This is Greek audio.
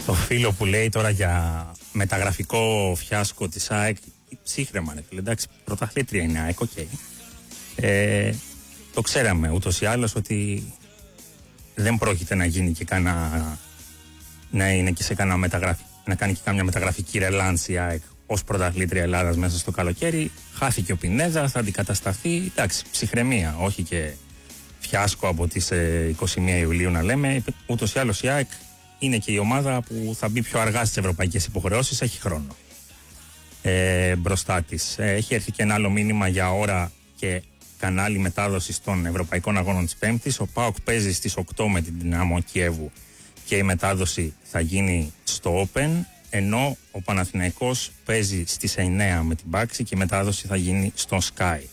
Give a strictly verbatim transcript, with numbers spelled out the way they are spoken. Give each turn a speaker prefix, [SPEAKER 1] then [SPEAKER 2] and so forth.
[SPEAKER 1] Στο φίλο που λέει τώρα για μεταγραφικό φιάσκο της ΑΕΚ, ψύχρεμα, ρε φίλε, εντάξει, πρωταθλήτρια είναι ΑΕΚ, οκ. Okay. Ε, το ξέραμε ούτως ή άλλως ότι δεν πρόκειται να γίνει και κανένα, να είναι και σε κανένα μεταγραφή, να κάνει και κάμια μεταγραφική ρελάνς η ΑΕΚ ως πρωταθλήτρια Ελλάδας μέσα στο καλοκαίρι. Χάθηκε ο Πινέδα, θα αντικατασταθεί, εντάξει, ψυχραιμία, όχι και φιάσκο από τις είκοσι μία Ιουλίου να λέμε. Ούτως ή άλλως η ΑΕΚ είναι και η ομάδα που θα μπει πιο αργά στις ευρωπαϊκές υποχρεώσεις, έχει χρόνο ε, μπροστά της. Ε, έχει έρθει και ένα άλλο μήνυμα για ώρα και κανάλι μετάδοσης των ευρωπαϊκών αγώνων της Πέμπτης. Ο ΠΑΟΚ παίζει στις οκτώ με την Δυναμό Κιέβου και η μετάδοση θα γίνει στο Open, ενώ ο Παναθηναϊκός παίζει στις εννέα με την Πάξη και η μετάδοση θα γίνει στο Sky.